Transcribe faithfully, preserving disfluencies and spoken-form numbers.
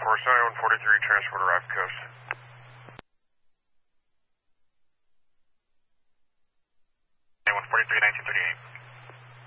four, seventy-one forty-three, transport arrived coast. seventy-one forty-three, nineteen thirty-eight.